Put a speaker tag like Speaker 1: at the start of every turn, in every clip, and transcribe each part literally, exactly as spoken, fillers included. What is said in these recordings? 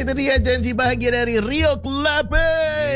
Speaker 1: itu dia Janji Bahagia dari Rio Klape.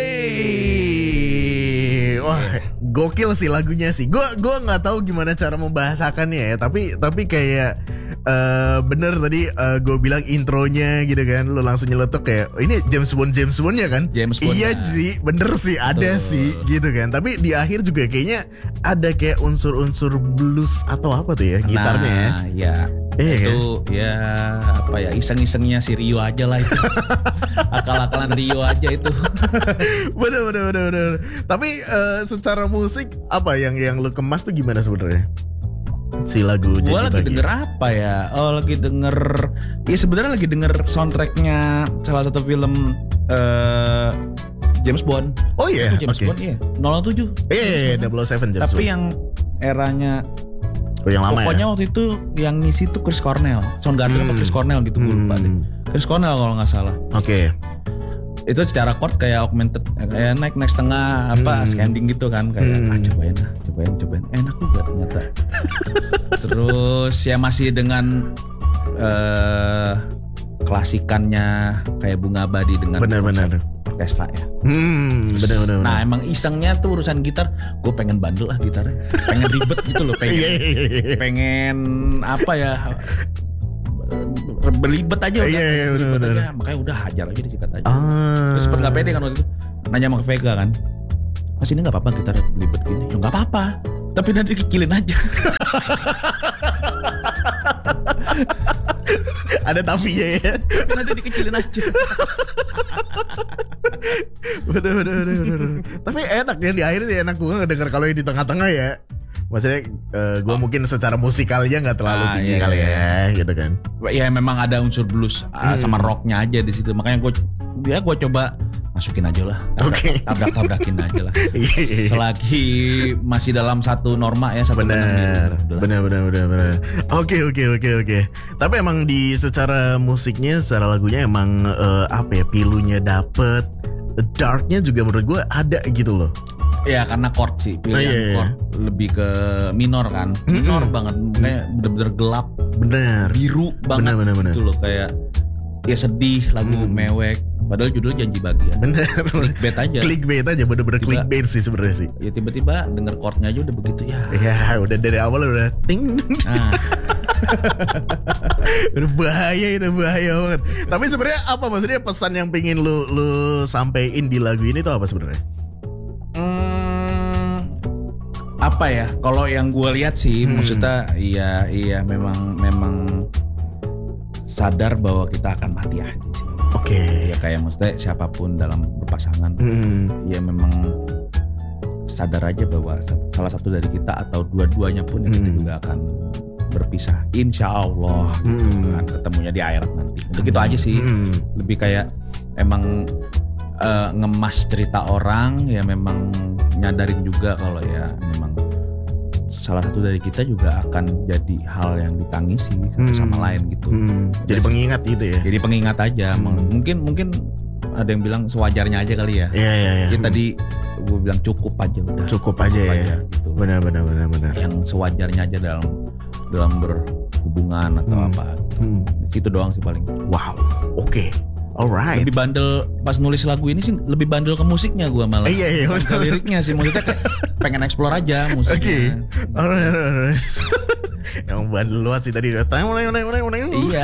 Speaker 1: Wah, gokil sih lagunya sih. Gue gue nggak tahu gimana cara membahasakannya ya. Tapi tapi kayak uh, bener tadi uh, gue bilang intronya gitu kan. Lo langsung nyeletuk kayak oh, ini James Bond James Bond ya kan?
Speaker 2: James Bond.
Speaker 1: Iya sih, bener sih ada Betul. sih gitu kan. Tapi di akhir juga kayaknya ada kayak unsur-unsur blues atau apa tuh ya gitarnya ya.
Speaker 2: Nah, ya. Eh, itu kan? Ya apa ya iseng-isengnya si Rio aja lah itu. Akal-akalan Rio aja itu.
Speaker 1: Bener bener bener bener. Tapi uh, secara musik apa yang yang lu kemas tuh gimana sebenarnya? Si lagu Janji
Speaker 2: Bahagia. Gua lagi denger apa ya? Oh lagi denger. Ya sebenarnya lagi denger soundtracknya salah satu film uh, James Bond.
Speaker 1: Oh iya. Yeah.
Speaker 2: James okay. Bond iya. nol nol tujuh.
Speaker 1: Iya yeah, yeah, double oh seven James
Speaker 2: Tapi
Speaker 1: Bond.
Speaker 2: yang eranya
Speaker 1: Oh, yang lama
Speaker 2: pokoknya
Speaker 1: ya?
Speaker 2: waktu itu yang ngisi tuh Chris Cornell, Soundgarden hmm. apa Chris Cornell gitu gue lupa deh. Chris Cornell kalau nggak salah.
Speaker 1: Oke. Okay.
Speaker 2: Itu secara chord kayak augmented, kayak naik naik setengah apa hmm. scanning gitu kan kayak hmm. ah, cobain lah, cobain cobain enak juga ternyata. Terus ya masih dengan uh, klasikannya kayak Bunga Abadi dengan
Speaker 1: benar-benar
Speaker 2: orkestra ya.
Speaker 1: Hmm, benar-benar.
Speaker 2: Nah emang isengnya tuh urusan gitar, gue pengen bandel lah gitarnya, pengen ribet gitu loh, pengen, pengen apa ya, berlibet aja udah.
Speaker 1: Iya, iya, benar-benar.
Speaker 2: Aja. Makanya udah hajar aja disikat aja.
Speaker 1: Ah.
Speaker 2: Terus sempet nggak pede kan waktu itu, nanya sama Vega kan, Mas ini nggak apa-apa gitarnya berlibet gini? Ya nggak apa-apa, tapi nanti dikecilin aja.
Speaker 1: Ada tapinya ya.
Speaker 2: Tapi nanti dikecilin aja.
Speaker 1: Bener bener bener bener. Tapi enak ya di akhir sih enak gue ngedenger kalau yang di tengah-tengah ya. Maksudnya uh, gue oh. mungkin secara musikalnya nggak terlalu ah, tinggi iya, kali iya. ya, gitu kan.
Speaker 2: Ya memang ada unsur blues hmm. sama rocknya aja di situ. Makanya gue ya gue coba masukin aja lah.
Speaker 1: Oke.
Speaker 2: Tabrak tabrakin aja lah. Selagi masih dalam satu norma ya satu
Speaker 1: benar. Benar benar benar benar. Oke oke oke oke. Tapi emang di secara musiknya, secara lagunya emang uh, apa ya pilunya dapet, darknya juga menurut gue ada gitu loh.
Speaker 2: Ya karena chord sih, pilihan oh, iya, iya. chord lebih ke minor kan, minor mm-hmm. banget, kayak bener-bener gelap,
Speaker 1: bener,
Speaker 2: biru banget bener, bener, bener. Gitu loh, kayak ya sedih, lagu mm. mewek, padahal judulnya Janji Bahagia.
Speaker 1: Bener,
Speaker 2: clickbait aja,
Speaker 1: clickbait aja, bener-bener tiba, clickbait sih sebenarnya sih.
Speaker 2: Ya tiba-tiba denger chordnya aja udah begitu ya.
Speaker 1: Ya udah dari awal udah ting. Nah. Berbahaya itu, bahaya banget. Tapi sebenarnya apa maksudnya pesan yang pengen lu lu sampein di lagu ini tuh apa sebenarnya?
Speaker 2: Hmm, apa ya? Kalau yang gue lihat sih, hmm. maksudnya iya iya memang memang sadar bahwa kita akan mati aja sih.
Speaker 1: Oke. Okay.
Speaker 2: Ya kayak maksudnya siapapun dalam berpasangan, hmm. ya memang sadar aja bahwa salah satu dari kita atau dua-duanya pun hmm. kita juga akan berpisah. Insya Allah, hmm. gitu kan, ketemunya di akhirat nanti. Untuk hmm. itu aja sih. Hmm. Lebih kayak emang Uh, ngemas cerita orang ya memang nyadarin juga kalau ya memang salah satu dari kita juga akan jadi hal yang ditangisi satu hmm. sama lain gitu.
Speaker 1: Hmm. Jadi pengingat gitu ya.
Speaker 2: Jadi pengingat aja. Hmm. Mungkin mungkin ada yang bilang sewajarnya aja kali ya.
Speaker 1: Iya iya iya.
Speaker 2: Jadi tadi gue bilang cukup aja udah.
Speaker 1: Cukup aja cukup ya. Aja, gitu. Benar benar benar benar.
Speaker 2: Yang sewajarnya aja dalam dalam berhubungan atau hmm. apa. Gitu. Hmm. Itu doang sih paling.
Speaker 1: Wow. Oke. Okay. Alright.
Speaker 2: Lebih bandel pas nulis lagu ini sih, lebih bandel ke musiknya gue malah.
Speaker 1: Iya iya.
Speaker 2: Ke liriknya sih, maksudnya kayak pengen explore aja musiknya.
Speaker 1: Oke. Okay. Alright, alright. Yang bandel luat sih tadi.
Speaker 2: Iya.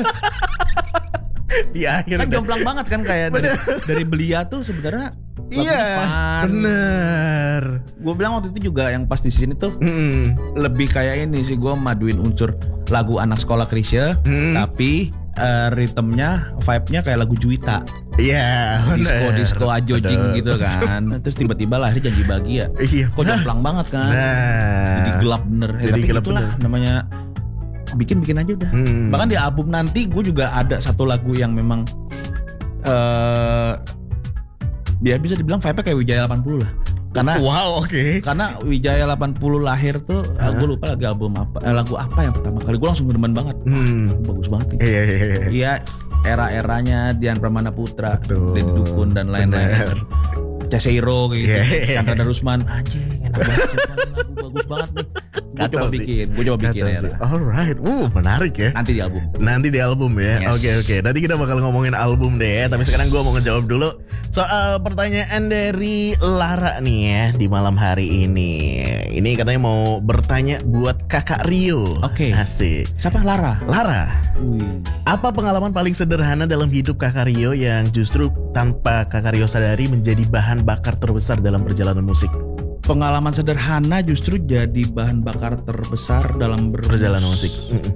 Speaker 1: Di akhir
Speaker 2: kan jomplang banget kan kayak dari, dari Belia tuh sebenarnya.
Speaker 1: Iya. Bener.
Speaker 2: Gue bilang waktu itu juga yang pas di sini tuh mm. lebih kayak ini sih, gue maduin unsur lagu anak sekolah Krisya, mm. tapi Uh, ritmenya, vibe-nya kayak lagu Juwita.
Speaker 1: Iya, yeah,
Speaker 2: disco-disco ajojing gitu kan. Terus tiba-tiba lahir Janji Bahagia.
Speaker 1: Iya.
Speaker 2: Kok jomplang banget kan.
Speaker 1: Nah.
Speaker 2: Jadi gelap bener.
Speaker 1: Jadi
Speaker 2: Tapi
Speaker 1: gelap
Speaker 2: itulah
Speaker 1: bener.
Speaker 2: namanya bikin-bikin aja udah. Hmm. Bahkan di album nanti gue juga ada satu lagu yang memang uh, dia bisa dibilang vibe-nya kayak Wijaya delapan puluh lah. Karena
Speaker 1: wow, oke. Okay.
Speaker 2: Karena Wijaya delapan puluh lahir tuh, huh? gue lupa lagi album apa, eh, lagu apa yang pertama kali gue langsung demen banget. Hmm. Wah, bagus banget.
Speaker 1: Iya, iya, iya.
Speaker 2: Iya, era-eranya Dian Pramana Putra, Deddy Dukun dan lain-lain. Ceseiro gitu, yeah. Chandra Darusman, anjing enak banget lagu bagus banget nih. Gue
Speaker 1: Kacau
Speaker 2: coba
Speaker 1: sih.
Speaker 2: bikin, gue coba bikin
Speaker 1: Kacau
Speaker 2: ya.
Speaker 1: sih. Alright, uh menarik ya.
Speaker 2: Nanti di album.
Speaker 1: Nanti di album ya.
Speaker 2: Yes.
Speaker 1: Oke oke. Nanti kita bakal ngomongin album deh ya. Tapi sekarang gue mau ngejawab dulu soal pertanyaan dari Lara nih ya di malam hari ini. Ini katanya mau bertanya buat Kakak Rio.
Speaker 2: Oke.
Speaker 1: Asik.
Speaker 2: Siapa? Lara.
Speaker 1: Lara,
Speaker 2: Wih.
Speaker 1: apa pengalaman paling sederhana dalam hidup Kakak Rio yang justru tanpa Kakak Rio sadari menjadi bahan bakar terbesar dalam perjalanan musik?
Speaker 2: Pengalaman sederhana justru jadi bahan bakar terbesar dalam ber-
Speaker 1: Perjalanan musik. Mm-mm.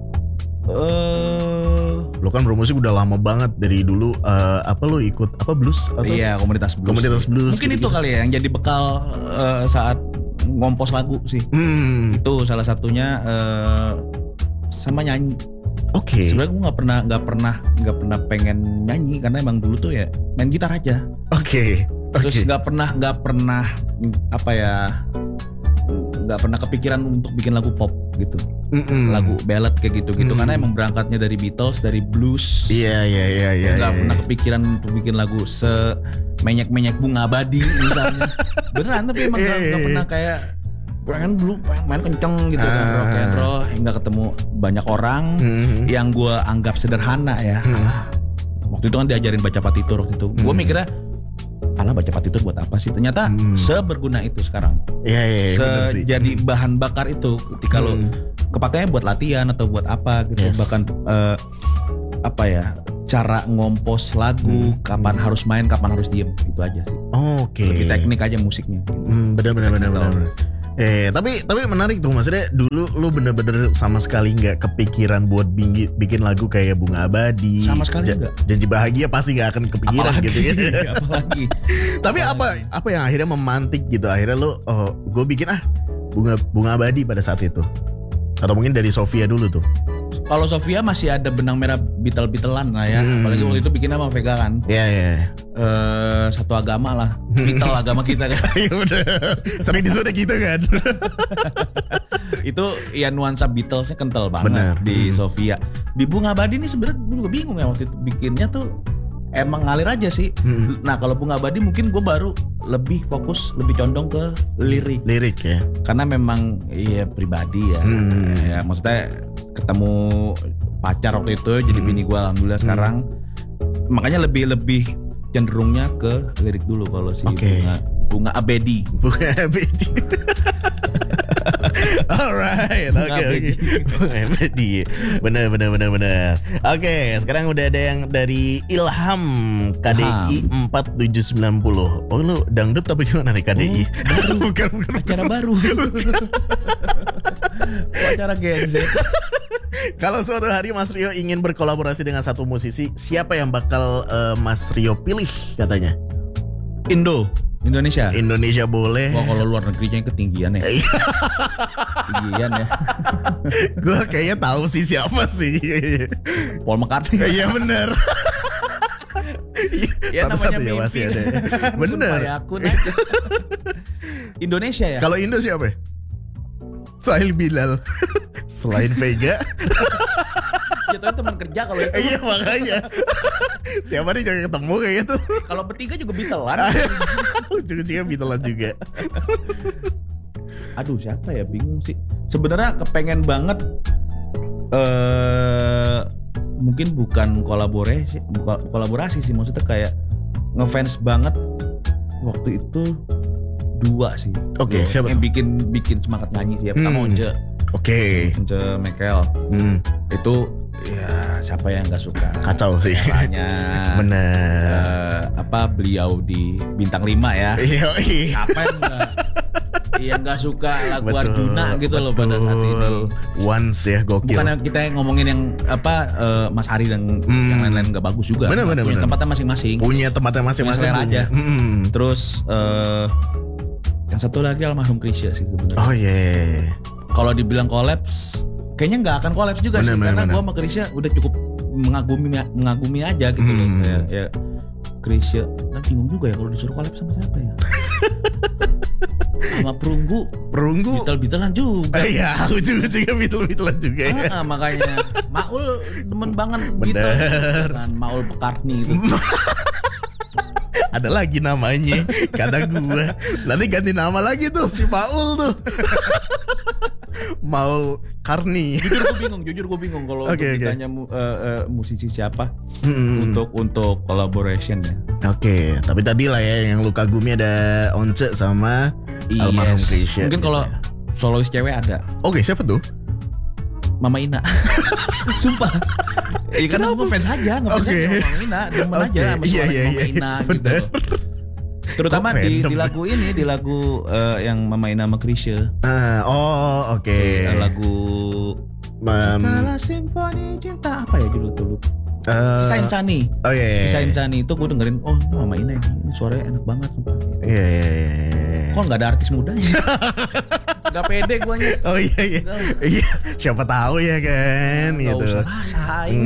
Speaker 2: Eh,
Speaker 1: Lo kan bermusik udah lama banget dari dulu. eh, apa lo ikut apa blues? Atau
Speaker 2: iya, komunitas blues.
Speaker 1: komunitas blues.
Speaker 2: Mungkin
Speaker 1: gitu-gitu.
Speaker 2: itu kali ya yang jadi bekal eh, saat ngompos lagu sih.
Speaker 1: Hmm.
Speaker 2: Itu salah satunya eh, sama nyanyi.
Speaker 1: Oke.
Speaker 2: Sebenarnya gue nggak pernah nggak pernah nggak pernah pengen nyanyi karena emang dulu tuh ya main gitar aja.
Speaker 1: Oke.
Speaker 2: Terus
Speaker 1: Oke.
Speaker 2: nggak pernah nggak pernah apa ya nggak pernah kepikiran untuk bikin lagu pop gitu,
Speaker 1: Mm-mm.
Speaker 2: lagu ballad kayak gitu-gitu
Speaker 1: Hmm.
Speaker 2: karena emang berangkatnya dari Beatles, dari blues.
Speaker 1: Iya iya iya iya.
Speaker 2: Nggak
Speaker 1: iya.
Speaker 2: pernah kepikiran untuk bikin lagu se menyek-menyek bunga abadi misalnya. Beneran tapi emang
Speaker 1: Iya,
Speaker 2: nggak
Speaker 1: iya,
Speaker 2: nggak
Speaker 1: iya.
Speaker 2: pernah kayak pengen dulu pengen main kenceng gitu kan
Speaker 1: Ah.
Speaker 2: rock and roll hingga ketemu banyak orang
Speaker 1: Hmm.
Speaker 2: yang gue anggap sederhana ya.
Speaker 1: Hmm.
Speaker 2: Alah, waktu itu kan diajarin baca partitur waktu itu. Gue
Speaker 1: Hmm.
Speaker 2: mikirnya alah baca partitur buat apa sih? Ternyata
Speaker 1: Hmm.
Speaker 2: seberguna itu sekarang.
Speaker 1: Iya iya. iya, bener
Speaker 2: Se
Speaker 1: sih.
Speaker 2: jadi bahan bakar itu ketika lo
Speaker 1: Hmm.
Speaker 2: kepakainya buat latihan atau buat apa gitu.
Speaker 1: Yes.
Speaker 2: Bahkan eh, apa ya? Cara ngompos lagu,
Speaker 1: Hmm.
Speaker 2: kapan harus main, kapan harus diem, itu aja sih.
Speaker 1: Oke.
Speaker 2: Lebih teknik aja musiknya. Gitu.
Speaker 1: Hmm, benar benar benar
Speaker 2: Technical.
Speaker 1: benar. Eh tapi tapi menarik tuh maksudnya dulu lu bener-bener sama sekali nggak kepikiran buat bikin bikin lagu kayak Bunga Abadi.
Speaker 2: Sama sekali
Speaker 1: Ja-
Speaker 2: nggak.
Speaker 1: Janji Bahagia pasti nggak akan kepikiran
Speaker 2: Apalagi,
Speaker 1: gitu ya.
Speaker 2: apalagi.
Speaker 1: Tapi apa apa yang akhirnya memantik gitu akhirnya lu oh gue bikin ah bunga bunga abadi pada saat itu atau mungkin dari Sofia dulu tuh.
Speaker 2: Kalau Sofia masih ada benang merah bitel-bitelan lah ya.
Speaker 1: Hmm.
Speaker 2: Apalagi waktu itu bikinnya sama Vega kan.
Speaker 1: Iya iya.
Speaker 2: Eh, satu agama lah. Bitel agama kita kan.
Speaker 1: Ya udah sering disuruh gitu kan.
Speaker 2: Itu ya nuansa Beatlesnya kental banget
Speaker 1: Bener.
Speaker 2: di
Speaker 1: Hmm.
Speaker 2: Sofia. Di Bunga Abadi ini sebenarnya gue juga bingung ya waktu itu bikinnya tuh emang ngalir aja sih.
Speaker 1: Hmm.
Speaker 2: Nah kalau Bunga Abadi mungkin gue baru lebih fokus, lebih condong ke lirik.
Speaker 1: Lirik ya.
Speaker 2: Karena memang iya pribadi ya.
Speaker 1: Hmm.
Speaker 2: Ya maksudnya ketemu pacar waktu itu jadi
Speaker 1: Hmm.
Speaker 2: bini gue alhamdulillah
Speaker 1: Hmm.
Speaker 2: sekarang. Makanya lebih-lebih cenderungnya ke lirik dulu kalau si
Speaker 1: Oke.
Speaker 2: Bunga Bunga Abedi.
Speaker 1: Bunga Abedi. Alright,
Speaker 2: Bunga
Speaker 1: oke oke.
Speaker 2: Abedi.
Speaker 1: Bunga Abedi. Benar benar benar benar. Oke, sekarang udah ada yang dari Ilham K D I empat tujuh sembilan nol. Oh lu dangdut tapi gimana nih K D I?
Speaker 2: Oh,
Speaker 1: bukan bukan.
Speaker 2: Acara baru. Oh, acara Gen Z.
Speaker 1: Kalau suatu hari Mas Rio ingin berkolaborasi dengan satu musisi, siapa yang bakal eh, Mas Rio pilih katanya?
Speaker 2: Indo, Indonesia.
Speaker 1: Indonesia boleh.
Speaker 2: Wah kalau luar negerinya yang ketinggian ya.
Speaker 1: Iya.
Speaker 2: Ketinggian ya.
Speaker 1: Gue kayaknya tahu sih siapa sih.
Speaker 2: Paul McCartney.
Speaker 1: Iya bener.
Speaker 2: Ya
Speaker 1: Satu-satu
Speaker 2: namanya
Speaker 1: ya
Speaker 2: mimpi.
Speaker 1: masih ada. Bener.
Speaker 2: Supaya akun aja. Indonesia ya.
Speaker 1: Kalau Indo siapa? Selain Bilal. Selain Vega.
Speaker 2: Jatuhnya teman kerja kalau itu.
Speaker 1: Iya makanya. Tiap hari jangan ketemu kayak gitu.
Speaker 2: Kalau bertiga juga bitelan.
Speaker 1: Ujung-ujungnya Bitalan juga.
Speaker 2: Aduh siapa ya bingung sih. Sebenarnya kepengen banget eh mungkin bukan kolaborasi, bukan kolaborasi sih maksudnya kayak ngefans banget waktu itu dua sih.
Speaker 1: Oke,
Speaker 2: Dua.
Speaker 1: siapa
Speaker 2: Yang
Speaker 1: tuh?
Speaker 2: bikin bikin semangat nyanyi sih. Yang pertama
Speaker 1: Hmm.
Speaker 2: Once,
Speaker 1: Oke.
Speaker 2: Once Mekel.
Speaker 1: Hmm,
Speaker 2: Itu ya siapa yang nggak suka?
Speaker 1: kacau sih.
Speaker 2: Caranya.
Speaker 1: Bener.
Speaker 2: eh, apa beliau di bintang lima ya?
Speaker 1: Iya, iya.
Speaker 2: Apa yang nggak yang nggak suka lagu
Speaker 1: Betul,
Speaker 2: Arjuna gitu loh pada saat ini.
Speaker 1: betul. Once ya gokil.
Speaker 2: Bukan kita yang ngomongin yang apa eh, Mas Ari dan
Speaker 1: Hmm.
Speaker 2: yang lain-lain nggak bagus juga.
Speaker 1: Bener, bener,
Speaker 2: Punya
Speaker 1: bener.
Speaker 2: tempatnya masing-masing.
Speaker 1: Punya tempatnya masing-masing.
Speaker 2: Punya selera
Speaker 1: punya.
Speaker 2: aja.
Speaker 1: Hmm.
Speaker 2: Terus eh, yang satu lagi almarhum Krisya sih sebenarnya.
Speaker 1: Oh iya.
Speaker 2: Kalau dibilang kolaps, kayaknya nggak akan kolaps juga
Speaker 1: Bener,
Speaker 2: sih
Speaker 1: bener,
Speaker 2: karena
Speaker 1: bener.
Speaker 2: gue sama Krisya udah cukup mengagumi mengagumi aja gitu loh.
Speaker 1: Hmm.
Speaker 2: Ya, ya Krisya, nah bingung juga ya kalau disuruh kolaps sama siapa ya? Sama Perunggu,
Speaker 1: Perunggu.
Speaker 2: bitel-bitelan juga.
Speaker 1: Iya, ujung-ujungnya Beatle-Beatlean juga ya.
Speaker 2: Ah, ah, makanya Maul demen banget
Speaker 1: Bener.
Speaker 2: gitu kan Maul McCartney itu.
Speaker 1: ada lagi namanya. Kata gue, nanti ganti nama lagi tuh si Paul tuh. Maul Karni.
Speaker 2: Jujur gue bingung, jujur gue bingung kalau
Speaker 1: okay,
Speaker 2: untuk
Speaker 1: okay.
Speaker 2: ditanya mu, uh, uh, musisi siapa
Speaker 1: hmm.
Speaker 2: untuk untuk collaboration ya.
Speaker 1: Oke, okay, tapi tadi lah ya yang lu kagumi ada Once sama
Speaker 2: yes.
Speaker 1: almarhum Krisya.
Speaker 2: Mungkin kalau solois cewek ada.
Speaker 1: Oke, okay, siapa tuh?
Speaker 2: Mama Ina. Sumpah. Iya kan aku fans aja, ngefans okay. aja Mama Ina, demen okay. aja sama suara yeah, Mama yeah, Ina yeah. gitu. Terutama di, di lagu ini, di lagu uh, yang Mama Ina sama Krisya.
Speaker 1: Uh, oh, oke. Okay.
Speaker 2: Si, uh, lagu
Speaker 1: Mam...
Speaker 2: Skala Simfoni Cinta apa ya judul dulu?
Speaker 1: Uh,
Speaker 2: Kisah Insani.
Speaker 1: Oh iya. Yeah, yeah.
Speaker 2: Kisah Insani itu gue dengerin, oh Mama Ina ini suaranya enak banget sumpah.
Speaker 1: Iya yeah, iya yeah, yeah.
Speaker 2: Kok nggak ada artis mudanya? Gak pede guanya.
Speaker 1: Oh iya iya. Iya, siapa tahu ya kan
Speaker 2: gak
Speaker 1: gitu.
Speaker 2: Usah lah, saing.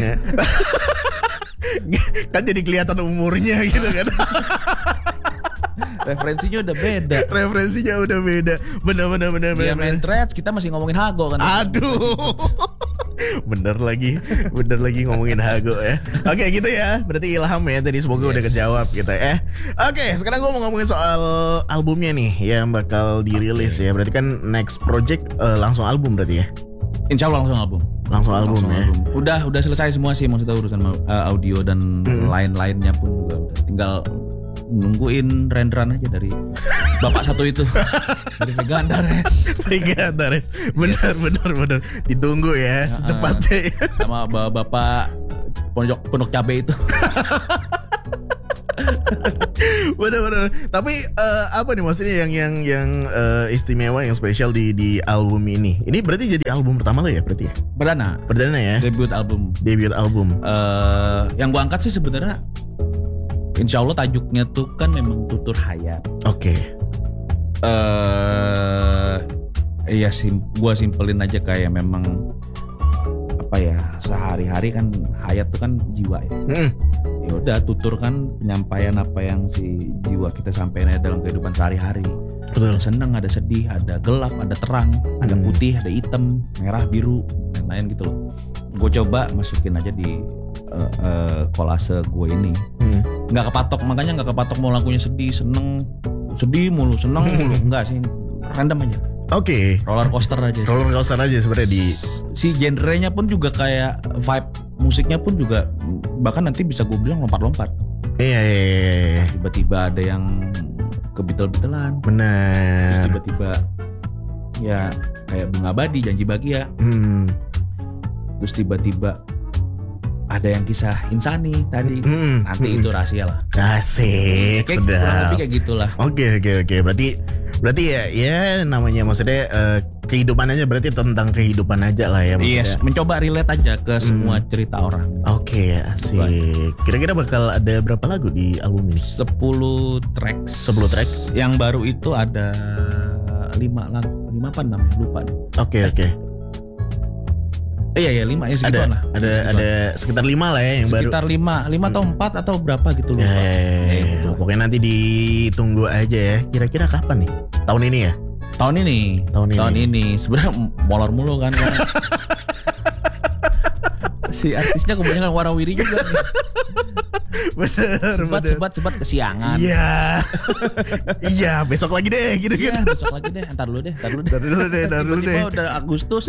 Speaker 1: Kan jadi kelihatan umurnya gitu kan.
Speaker 2: Referensinya udah beda.
Speaker 1: Referensinya udah beda. Bener bener bener bener.
Speaker 2: Dia main threads, kita masih ngomongin Hago kan.
Speaker 1: Aduh. Bener lagi, bener lagi ngomongin Hago ya. Oke gitu ya, berarti ilham ya tadi, semoga yes. udah kejawab kita ya. Oke, sekarang gue mau ngomongin soal albumnya nih yang bakal dirilis okay. ya. Berarti kan next project uh, langsung album berarti ya?
Speaker 2: Insya Allah langsung album.
Speaker 1: Langsung album langsung ya. Album.
Speaker 2: Udah udah selesai semua sih maksudnya urusan uh, audio dan hmm. lain-lainnya pun juga udah. Tinggal nungguin renderan aja dari bapak satu itu. Dari Vega Antares.
Speaker 1: Vega Antares. Benar yes. benar benar. Ditunggu ya secepatnya.
Speaker 2: Sama bapak pondok pondok cabe itu.
Speaker 1: Benar-benar. Tapi uh, apa nih maksudnya yang yang yang uh, istimewa, yang spesial di di album ini? Ini berarti jadi album pertama lo ya berarti ya?
Speaker 2: Perdana.
Speaker 1: Perdana ya.
Speaker 2: Debut album.
Speaker 1: Debut album.
Speaker 2: Uh, yang gua angkat sih sebenarnya, insya Allah tajuknya tuh kan memang Tutur Hayat.
Speaker 1: Oke. Okay.
Speaker 2: Uh, iya sim, gua simpelin aja kayak memang apa ya, sehari-hari kan hayat tuh kan jiwa ya. Hmm. Ya udah, tutur kan penyampaian apa yang si jiwa kita sampaikan dalam kehidupan sehari-hari. Betul. Ada seneng, ada sedih, ada gelap, ada terang, hmm. ada putih, ada hitam, merah, biru, dan lain gitu loh. Gue coba masukin aja di uh, uh, kolase gue ini. Hmm. Nggak kepatok, makanya nggak kepatok mau lagunya sedih, seneng, sedih mulu, seneng mulu, enggak sih, random aja.
Speaker 1: Oke, okay.
Speaker 2: roller coaster aja. Sih.
Speaker 1: Roller coaster aja sebenarnya di
Speaker 2: si genrenya pun juga kayak vibe musiknya pun juga bahkan nanti bisa gue bilang lompat-lompat.
Speaker 1: Iya, iya, iya.
Speaker 2: Tiba-tiba ada yang kebitel-bitelan.
Speaker 1: Benar.
Speaker 2: Terus tiba-tiba ya kayak Bunga Abadi, Janji Bahagia.
Speaker 1: Hmm.
Speaker 2: Terus tiba-tiba ada yang kisah Insani tadi. Hmm. Nanti hmm. itu rahasia lah.
Speaker 1: Asik,
Speaker 2: kayak
Speaker 1: sedap.
Speaker 2: Kurang lebih kayak gitulah.
Speaker 1: Oke, oke, oke. Berarti Berarti ya, ya namanya maksudnya uh, kehidupan aja, berarti tentang kehidupan aja lah ya maksudnya.
Speaker 2: Yes, mencoba relate aja ke semua hmm. cerita orang.
Speaker 1: Oke, okay, asik. Kira-kira bakal ada berapa lagu di album ini?
Speaker 2: sepuluh tracks.
Speaker 1: sepuluh tracks.
Speaker 2: Yang baru itu ada lima lagu, lima apa namanya? Lupa deh.
Speaker 1: Oke, okay, oke. Okay.
Speaker 2: Eh, iya ya lima ya
Speaker 1: ada,
Speaker 2: segituan lah.
Speaker 1: Ada segituan. Ada sekitar lima lah ya yang
Speaker 2: sekitar
Speaker 1: baru.
Speaker 2: Sekitar lima, lima atau empat atau berapa gitu loh.
Speaker 1: Ya, ya, ya, ya. Gitu. Pokoknya nanti ditunggu aja ya. Kira-kira kapan nih? Tahun ini ya?
Speaker 2: Tahun ini.
Speaker 1: Tahun ini.
Speaker 2: Tahun ini. Sebenarnya molor mulu kan. Si artisnya kebanyakan warawiri juga nih.
Speaker 1: Bener,
Speaker 2: sebat,
Speaker 1: bener.
Speaker 2: sebat, sebat kesiangan.
Speaker 1: Iya. Iya, besok lagi deh gitu
Speaker 2: iya,
Speaker 1: gitu.
Speaker 2: Besok lagi deh, entar dulu deh, entar dulu deh.
Speaker 1: Entar dulu deh, entar dulu deh.
Speaker 2: Udah Agustus.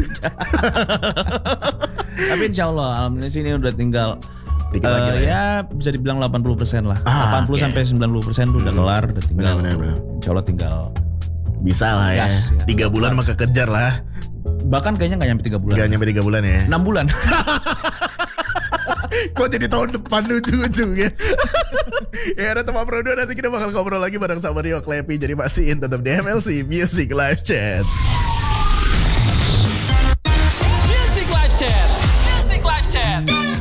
Speaker 2: Tapi insya Allah alhamdulillah sini udah tinggal dikit uh, lagi lah ya. Ya bisa dibilang delapan puluh persen lah. Ah, delapan puluh okay. sampai sembilan puluh persen tuh udah kelar, udah tinggal. Bener, bener, bener. Insya Allah tinggal
Speaker 1: bisa lah ya. ya. tiga bulan maka kejar lah.
Speaker 2: Bahkan kayaknya gak nyampe tiga bulan.
Speaker 1: Gak nyampe tiga bulan ya.
Speaker 2: enam bulan.
Speaker 1: Kok jadi tahun depan ujung-ujungnya. Ya ada teman Prodo, nanti kita bakal ngobrol lagi bareng sama Rio Klepi. Jadi pastiin tetap di M L C Music Live Chat.